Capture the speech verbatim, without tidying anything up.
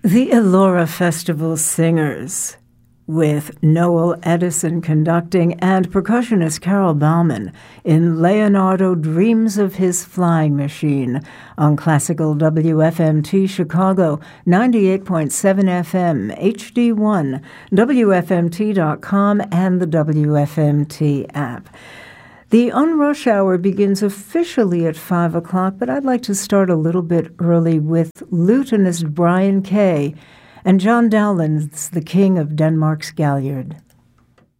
The Elora Festival Singers, with Noel Edison conducting and percussionist Carol Bauman in Leonardo Dreams of His Flying Machine on Classical W F M T Chicago, ninety-eight point seven F M, H D one, W F M T dot com, and the W F M T app. The Unrush Hour begins officially at five o'clock, but I'd like to start a little bit early with lutenist Brian Kay and John Dowland's The King of Denmark's Galliard.